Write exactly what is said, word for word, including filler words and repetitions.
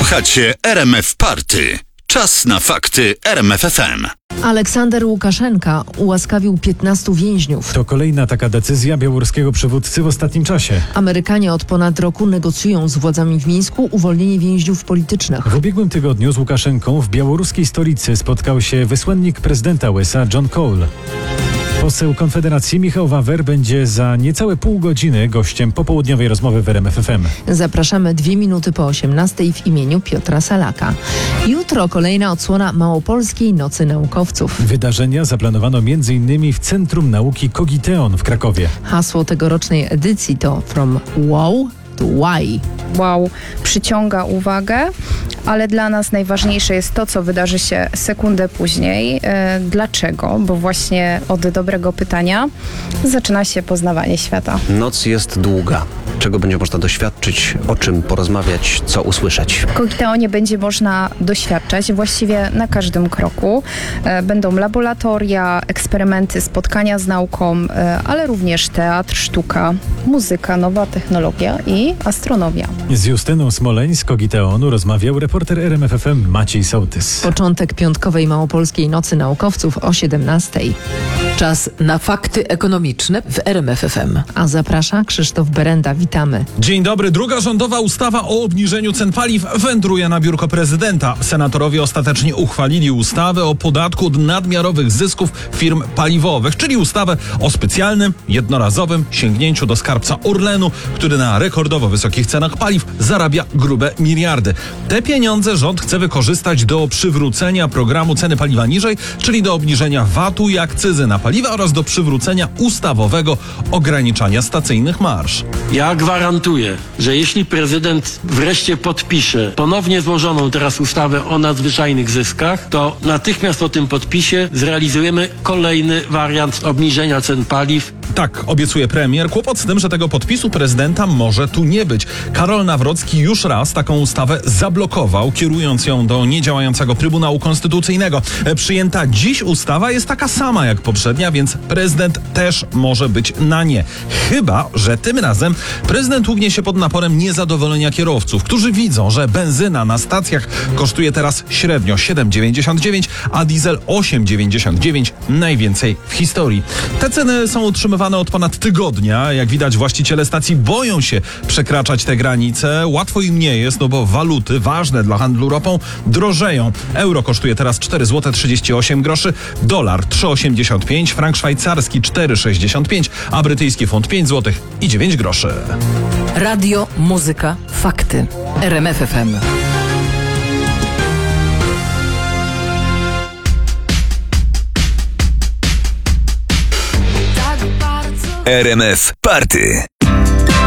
Słuchacie R M F Party. Czas na fakty R M F F M. Aleksander Łukaszenka ułaskawił piętnastu więźniów. To kolejna taka decyzja białoruskiego przywódcy w ostatnim czasie. Amerykanie od ponad roku negocjują z władzami w Mińsku uwolnienie więźniów politycznych. W ubiegłym tygodniu z Łukaszenką w białoruskiej stolicy spotkał się wysłannik prezydenta U S A John Cole. Poseł Konfederacji Michał Wawer będzie za niecałe pół godziny gościem popołudniowej rozmowy w R M F F M. Zapraszamy dwie minuty po osiemnastej w imieniu Piotra Salaka. Jutro kolejna odsłona Małopolskiej Nocy Naukowców. Wydarzenia zaplanowano między innymi w Centrum Nauki Kogiteon w Krakowie. Hasło tegorocznej edycji to From Wow to Why. Wow przyciąga uwagę, ale dla nas najważniejsze jest to, co wydarzy się sekundę później. E, dlaczego? Bo właśnie od dobrego pytania zaczyna się poznawanie świata. Noc jest długa. Czego będzie można doświadczyć, o czym porozmawiać, co usłyszeć? W Kogiteonie będzie można doświadczać właściwie na każdym kroku. E, będą laboratoria, eksperymenty, spotkania z nauką, e, ale również teatr, sztuka, muzyka, nowa technologia i astronomia. Z Justyną Smoleń z Kogiteonu rozmawiał reporter R M F F M Maciej Sołtys. Początek piątkowej Małopolskiej Nocy Naukowców o siedemnastej. Czas na fakty ekonomiczne w R M F F M. A zaprasza Krzysztof Berenda. Witamy. Dzień dobry. Druga rządowa ustawa o obniżeniu cen paliw wędruje na biurko prezydenta. Senatorowie ostatecznie uchwalili ustawę o podatku od nadmiarowych zysków firm paliwowych, czyli ustawę o specjalnym, jednorazowym sięgnięciu do skarbca Orlenu, który na rekordowo wysokich cenach paliw zarabia grube miliardy. Te pieniądze rząd chce wykorzystać do przywrócenia programu ceny paliwa niżej, czyli do obniżenia vatu i akcyzy na paliwa oraz do przywrócenia ustawowego ograniczania stacyjnych marż. Ja gwarantuję, że jeśli prezydent wreszcie podpisze ponownie złożoną teraz ustawę o nadzwyczajnych zyskach, to natychmiast po tym podpisie zrealizujemy kolejny wariant obniżenia cen paliw. Tak, obiecuje premier. Kłopot z tym, że tego podpisu prezydenta może tu nie być. Karol Nawrocki już raz taką ustawę zablokował, kierując ją do niedziałającego Trybunału Konstytucyjnego. Przyjęta dziś ustawa jest taka sama jak poprzednia, więc prezydent też może być na nie. Chyba że tym razem prezydent ugnie się pod naporem niezadowolenia kierowców, którzy widzą, że benzyna na stacjach kosztuje teraz średnio siedem dziewięćdziesiąt dziewięć, a diesel osiem dziewięćdziesiąt dziewięć, najwięcej w historii. Te ceny są utrzymywane od ponad tygodnia. Jak widać, właściciele stacji boją się przekraczać te granice. Łatwo im nie jest, no bo waluty ważne dla handlu ropą drożeją. Euro kosztuje teraz cztery złote trzydzieści osiem groszy, dolar trzy osiemdziesiąt pięć, frank szwajcarski cztery sześćdziesiąt pięć, a brytyjski funt pięć złotych i dziewięć groszy. Radio, muzyka, fakty. R M F F M. R M F Party.